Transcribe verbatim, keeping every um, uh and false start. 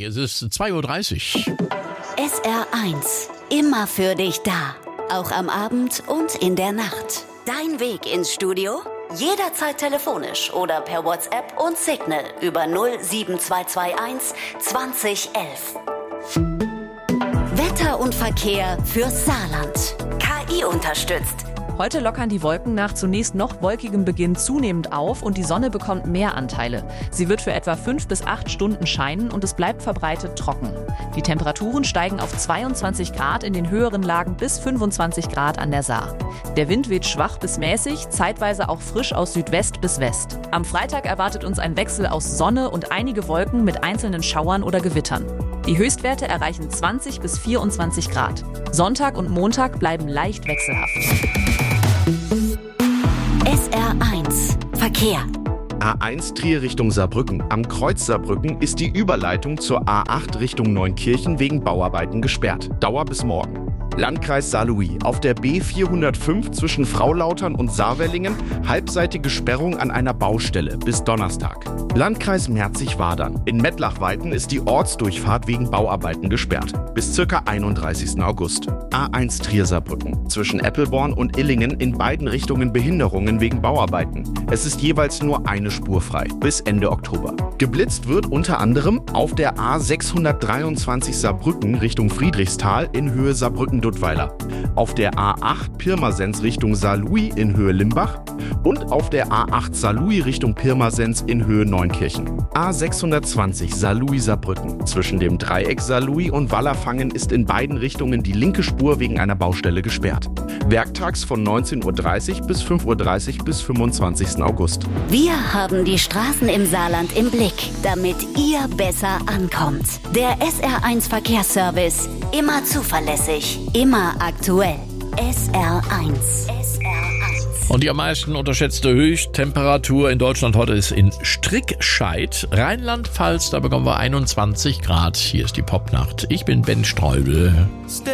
es ist zwei Uhr dreißig. S R eins, immer für dich da. Auch am Abend und in der Nacht. Dein Weg ins Studio? Jederzeit telefonisch oder per WhatsApp und Signal über null sieben zwei zwei eins zwanzig elf. Wetter und Verkehr fürs Saarland. K I unterstützt. Heute lockern die Wolken nach zunächst noch wolkigem Beginn zunehmend auf und die Sonne bekommt mehr Anteile. Sie wird für etwa fünf bis acht Stunden scheinen und es bleibt verbreitet trocken. Die Temperaturen steigen auf zweiundzwanzig Grad in den höheren Lagen bis fünfundzwanzig Grad an der Saar. Der Wind weht schwach bis mäßig, zeitweise auch frisch aus Südwest bis West. Am Freitag erwartet uns ein Wechsel aus Sonne und einige Wolken mit einzelnen Schauern oder Gewittern. Die Höchstwerte erreichen zwanzig bis vierundzwanzig Grad. Sonntag und Montag bleiben leicht wechselhaft. S R eins Verkehr. A eins Trier Richtung Saarbrücken. Am Kreuz Saarbrücken ist die Überleitung zur A acht Richtung Neunkirchen wegen Bauarbeiten gesperrt. Dauer bis morgen. Landkreis Saarlouis. Auf der B vierhundertfünf zwischen Fraulautern und Saarwellingen halbseitige Sperrung an einer Baustelle bis Donnerstag. Landkreis Merzig-Wadern. In Mettlach-Weiten ist die Ortsdurchfahrt wegen Bauarbeiten gesperrt. Bis ca. einunddreißigsten August. A eins Trier-Saarbrücken. Zwischen Eppelborn und Illingen in beiden Richtungen Behinderungen wegen Bauarbeiten. Es ist jeweils nur eine Spur frei. Bis Ende Oktober. Geblitzt wird unter anderem auf der A sechshundertdreiundzwanzig Saarbrücken Richtung Friedrichsthal in Höhe Saarbrücken-Duttweiler. Auf der A acht Pirmasens Richtung Saarlouis in Höhe Limbach. Und auf der A acht Saarlouis Richtung Pirmasens in Höhe Neunkirchen. A sechshundertzwanzig Saarlouis-Saarbrücken. Zwischen dem Dreieck Saarlouis und Wallerfangen ist in beiden Richtungen die linke Spur wegen einer Baustelle gesperrt. Werktags von neunzehn Uhr dreißig bis fünf Uhr dreißig bis fünfundzwanzigsten August. Wir haben die Straßen im Saarland im Blick, damit ihr besser ankommt. Der S R eins Verkehrsservice. Immer zuverlässig, immer aktuell. S R eins. S R eins. Und die am meisten unterschätzte Höchsttemperatur in Deutschland heute ist in Strickscheid. Rheinland-Pfalz, da bekommen wir einundzwanzig Grad. Hier ist die Popnacht. Ich bin Ben Streubel.